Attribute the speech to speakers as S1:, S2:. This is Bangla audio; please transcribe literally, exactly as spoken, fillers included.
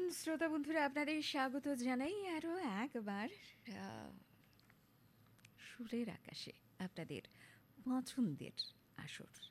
S1: শ্রোতা বন্ধুরা, আপনাদের স্বাগত জানাই আরও একবার আহ, সুরের আকাশে আপনাদের পছন্দের আসর